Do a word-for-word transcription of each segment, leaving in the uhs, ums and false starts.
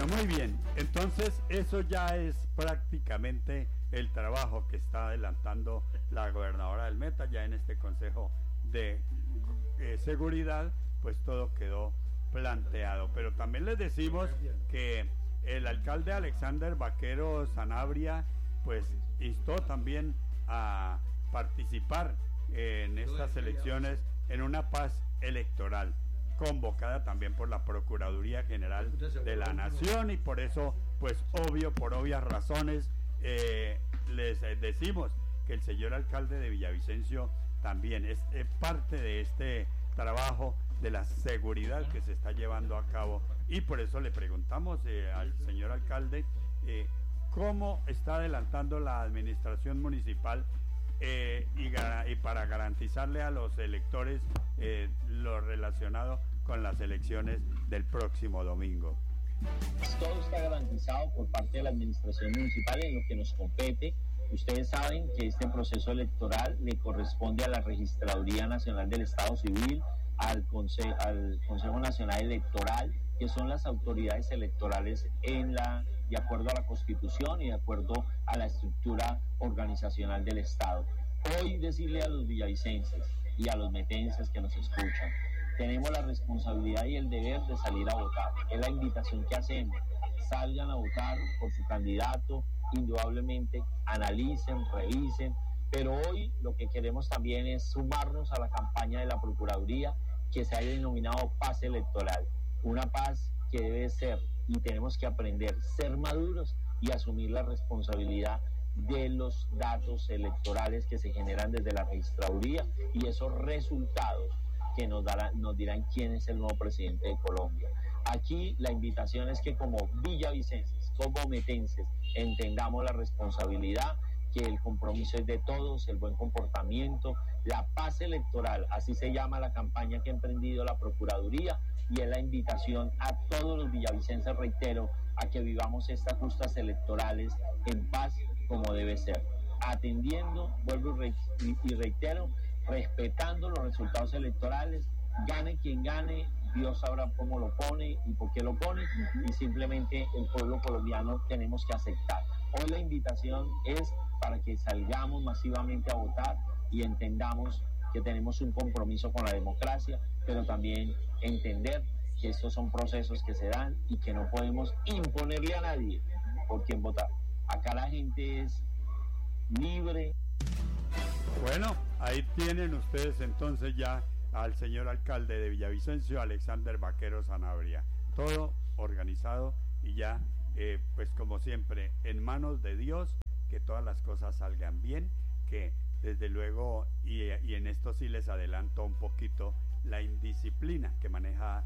Bueno, muy bien. Entonces, eso ya es prácticamente el trabajo que está adelantando la gobernadora del Meta, ya en este Consejo de eh, Seguridad, pues todo quedó planteado. Pero también les decimos que el alcalde Alexander Vaquero Sanabria, pues instó también a participar en estas elecciones en una paz electoral, convocada también por la Procuraduría General de la Nación, y por eso, pues obvio, por obvias razones, eh, les eh, decimos que el señor alcalde de Villavicencio también es eh, parte de este trabajo de la seguridad que se está llevando a cabo, y por eso le preguntamos eh, al señor alcalde eh, cómo está adelantando la administración municipal eh, y, y para garantizarle a los electores eh, lo relacionado con las elecciones del próximo domingo. Todo está garantizado por parte de la administración municipal en lo que nos compete. Ustedes saben que este proceso electoral le corresponde a la Registraduría Nacional del Estado Civil, al, Conse al Consejo Nacional Electoral, que son las autoridades electorales en la, de acuerdo a la Constitución y de acuerdo a la estructura organizacional del Estado. Hoy decirle a los villavicenses y a los metenses que nos escuchan, tenemos la responsabilidad y el deber de salir a votar. Es la invitación que hacemos. Salgan a votar por su candidato, indudablemente, analicen, revisen, pero hoy lo que queremos también es sumarnos a la campaña de la Procuraduría que se ha denominado paz electoral. Una paz que debe ser, y tenemos que aprender, ser maduros y asumir la responsabilidad de los datos electorales que se generan desde la registraduría y esos resultados que nos, darán, nos dirán quién es el nuevo presidente de Colombia. Aquí la invitación es que como villavicenses, como metenses, entendamos la responsabilidad, que el compromiso es de todos, el buen comportamiento, la paz electoral, así se llama la campaña que ha emprendido la Procuraduría, y es la invitación a todos los villavicenses, reitero, a que vivamos estas justas electorales en paz como debe ser, atendiendo, vuelvo y reitero, respetando los resultados electorales, gane quien gane, Dios sabrá cómo lo pone y por qué lo pone, y simplemente el pueblo colombiano tenemos que aceptar. Hoy la invitación es para que salgamos masivamente a votar y entendamos que tenemos un compromiso con la democracia, pero también entender que estos son procesos que se dan y que no podemos imponerle a nadie por quién votar. Acá la gente es libre. Bueno, ahí tienen ustedes entonces ya al señor alcalde de Villavicencio, Alexander Vaquero Sanabria. Todo organizado y ya, eh, pues como siempre, en manos de Dios, que todas las cosas salgan bien, que desde luego, y, y en esto sí les adelanto un poquito, la indisciplina que maneja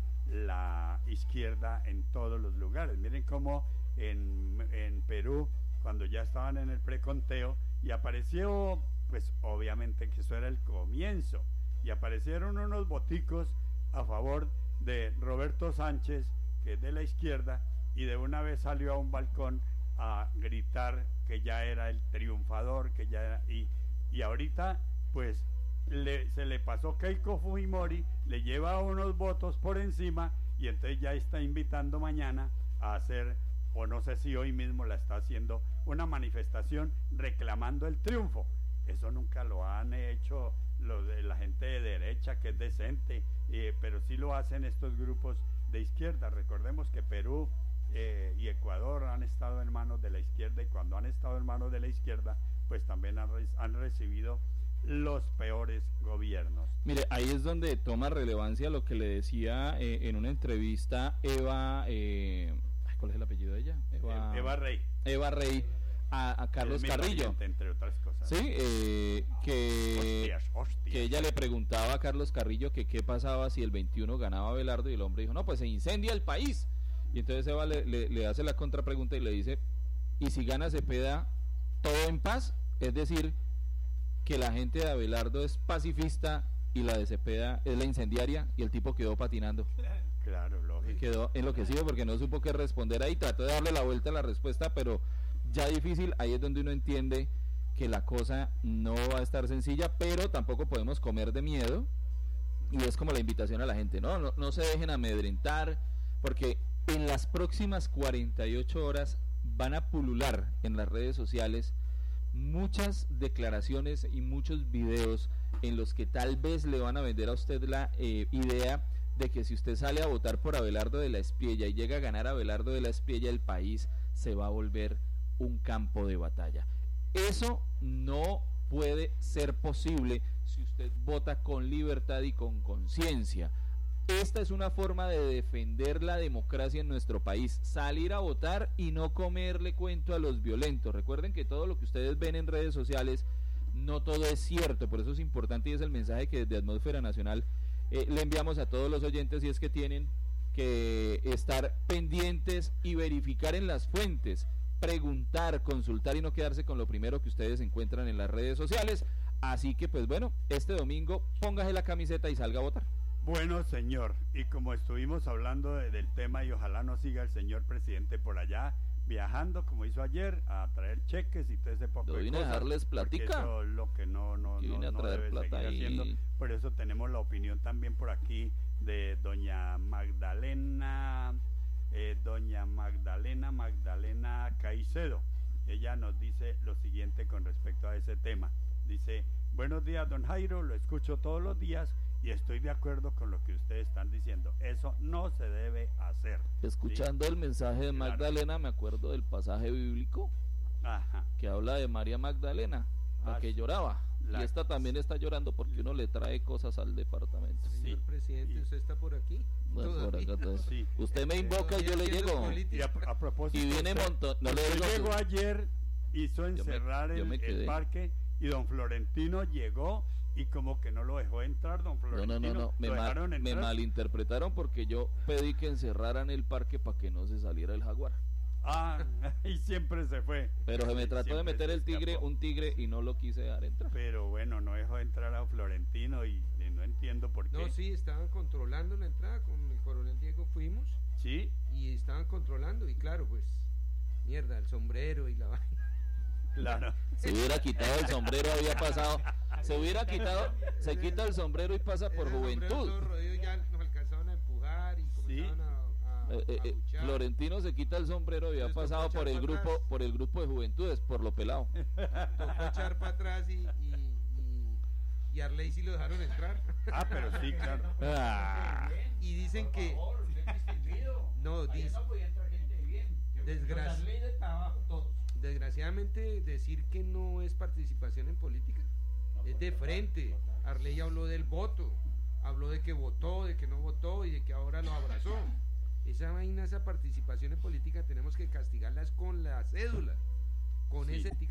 la izquierda en todos los lugares. Miren cómo en, en Perú, cuando ya estaban en el preconteo, y apareció, pues obviamente que eso era el comienzo, y aparecieron unos boticos a favor de Roberto Sánchez, que es de la izquierda, y de una vez salió a un balcón a gritar que ya era el triunfador, que ya era, y, y ahorita pues le, se le pasó Keiko Fujimori, le lleva unos votos por encima, y entonces ya está invitando mañana a hacer, o no sé si hoy mismo la está haciendo, una manifestación reclamando el triunfo. Eso nunca lo han hecho los de la gente de derecha, que es decente, eh, pero sí lo hacen estos grupos de izquierda. Recordemos que Perú eh, y Ecuador han estado en manos de la izquierda, y cuando han estado en manos de la izquierda, pues también han, han recibido los peores gobiernos. Mire, ahí es donde toma relevancia lo que le decía eh, en una entrevista Eva, eh, ¿cuál es el apellido de ella? Eva, Eva Rey. Eva Rey. A, a Carlos Carrillo, entre otras cosas. Sí, eh, que, hostias, hostias. que ella le preguntaba a Carlos Carrillo que qué pasaba si el veintiuno ganaba Abelardo, y el hombre dijo, no, pues se incendia el país. Y entonces Eva le, le, le hace la contrapregunta y le dice, ¿y si gana Cepeda, todo en paz? Es decir, que la gente de Abelardo es pacifista y la de Cepeda es la incendiaria, y el tipo quedó patinando. Claro, lógico. Quedó enloquecido porque no supo qué responder ahí, trató de darle la vuelta a la respuesta, pero ya difícil. Ahí es donde uno entiende que la cosa no va a estar sencilla, pero tampoco podemos comer de miedo, y es como la invitación a la gente, no, no, no se dejen amedrentar, porque en las próximas cuarenta y ocho horas van a pulular en las redes sociales muchas declaraciones y muchos videos en los que tal vez le van a vender a usted la eh, idea de que si usted sale a votar por Abelardo de la Espriella y llega a ganar a Abelardo de la Espriella, el país se va a volver un campo de batalla. Eso no puede ser posible si usted vota con libertad y con conciencia. Esta es una forma de defender la democracia en nuestro país, salir a votar y no comerle cuento a los violentos. Recuerden que todo lo que ustedes ven en redes sociales, no todo es cierto, por eso es importante y es el mensaje que desde Atmósfera Nacional eh, le enviamos a todos los oyentes, y es que tienen que estar pendientes y verificar en las fuentes, preguntar, consultar y no quedarse con lo primero que ustedes encuentran en las redes sociales. Así que pues bueno, este domingo póngase la camiseta y salga a votar. Bueno, señor, y como estuvimos hablando de, del tema, y ojalá no siga el señor presidente por allá viajando como hizo ayer a traer cheques y todo ese poco Yo de vine cosas, a dejarles platica. Eso es lo que no no Yo no, vine a no traer debe plata seguir y... haciendo. Por eso tenemos la opinión también por aquí de doña Magdalena eh, doña Magdalena Magdalena Caicedo. Ella nos dice lo siguiente con respecto a ese tema. Dice: buenos días, don Jairo, lo escucho todos los días y estoy de acuerdo con lo que ustedes están diciendo. Eso no se debe hacer. Escuchando ¿sí? el mensaje de Magdalena, claro, me acuerdo del pasaje bíblico. Ajá. Que habla de María Magdalena, la ah, que lloraba. La... Y esta también está llorando porque uno le trae cosas al departamento. Señor sí. presidente, y... ¿usted está por aquí? Bueno, por acá sí. Usted me invoca y yo le llego. Y a, a propósito, y viene montón. No le llegó ayer, hizo encerrar me, el, el parque, y don Florentino llegó y como que no lo dejó entrar, don Florentino. No, no, no, no. Me, mal, me malinterpretaron porque yo pedí que encerraran el parque para que no se saliera el jaguar. Ah, y siempre se fue. Pero se me trató de meter el tigre, un tigre, y no lo quise dejar entrar. Pero bueno, no dejó entrar a Florentino y, y no entiendo por qué. No, sí, estaban controlando la entrada, con el coronel Diego fuimos. Sí. Y estaban controlando, y claro, pues, mierda, el sombrero y la vaina. Claro. Se hubiera quitado el sombrero, había pasado. Se hubiera quitado, se quita el sombrero y pasa por juventud. Los rodillos ya nos alcanzaban a empujar y comenzaban ¿sí? a, a, eh, eh, a Florentino se quita el sombrero y había pasado por el grupo, atrás. por el grupo de juventudes, por lo pelado. Tocó echar para atrás y, y, y, y Arley sí lo dejaron entrar. Ah, pero sí, claro. Ah. Y dicen que no, dice desgraci... desgraciadamente decir que no es participación en política es de frente. Arley habló del voto, habló de que votó, de que no votó y de que ahora lo abrazó. Esa vaina, esa participación en política tenemos que castigarlas con la cédula, con sí. ese